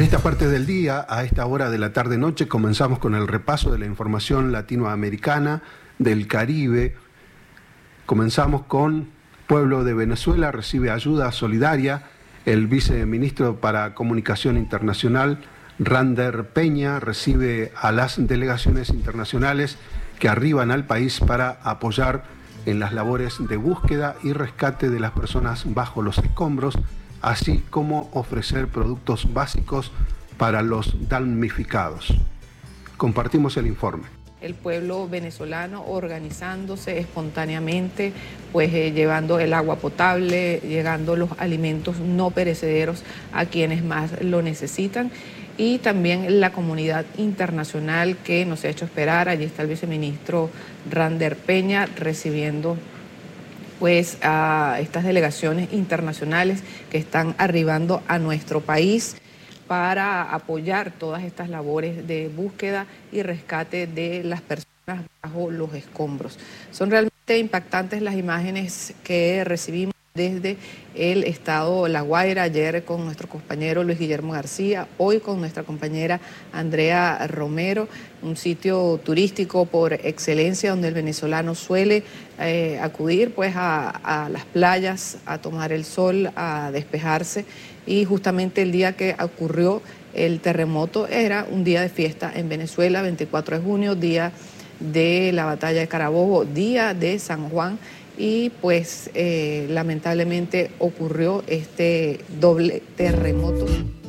esta parte del día, a esta hora de la tarde-noche, comenzamos con el repaso de la información latinoamericana, del Caribe. Comenzamos con Pueblo de Venezuela recibe ayuda solidaria. El viceministro para Comunicación Internacional, Rander Peña, recibe a las delegaciones internacionales que arriban al país para apoyar en las labores de búsqueda y rescate de las personas bajo los escombros, así como ofrecer productos básicos para los damnificados. Compartimos el informe. El pueblo venezolano organizándose espontáneamente, pues llevando el agua potable, llegando los alimentos no perecederos a quienes más lo necesitan, y también la comunidad internacional que nos ha hecho esperar. Allí está el viceministro Rander Peña recibiendo pues a estas delegaciones internacionales que están arribando a nuestro país para apoyar todas estas labores de búsqueda y rescate de las personas bajo los escombros. Son realmente impactantes las imágenes que recibimos desde el estado La Guaira, ayer con nuestro compañero Luis Guillermo García, hoy con nuestra compañera Andrea Romero, un sitio turístico por excelencia donde el venezolano suele acudir pues a las playas, a tomar el sol, a despejarse, y justamente el día que ocurrió el terremoto era un día de fiesta en Venezuela, 24 de junio, día de la batalla de Carabobo, día de San Juan. Y pues lamentablemente ocurrió este doble terremoto.